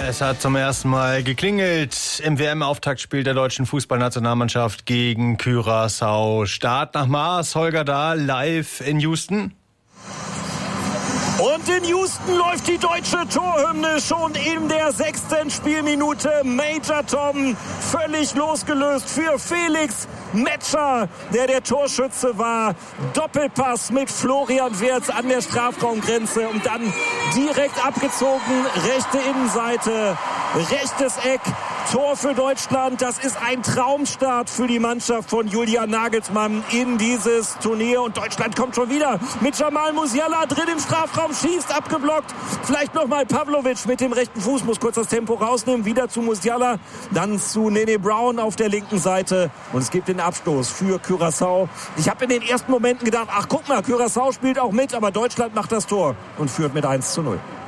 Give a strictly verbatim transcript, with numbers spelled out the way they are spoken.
Es hat zum ersten Mal geklingelt im W M-Auftaktspiel der deutschen Fußballnationalmannschaft gegen Curaçao. Start nach Mars, Holger Dahl, live in Houston. Und in Houston läuft die deutsche Torhymne schon in der sechsten Spielminute. Major Tom völlig losgelöst für Felix Metscher, der der Torschütze war. Doppelpass mit Florian Wirtz an der Strafraumgrenze und dann direkt abgezogen. Rechte Innenseite, rechtes Eck. Tor für Deutschland. Das ist ein Traumstart für die Mannschaft von Julian Nagelsmann in dieses Turnier. Und Deutschland kommt schon wieder mit Jamal Musiala drin im Strafraum, schießt, abgeblockt. Vielleicht nochmal Pavlovic mit dem rechten Fuß, muss kurz das Tempo rausnehmen. Wieder zu Musiala, dann zu Nene Brown auf der linken Seite. Und es gibt den Abstoß für Curaçao. Ich habe in den ersten Momenten gedacht, ach guck mal, Curaçao spielt auch mit, aber Deutschland macht das Tor und führt mit eins zu null.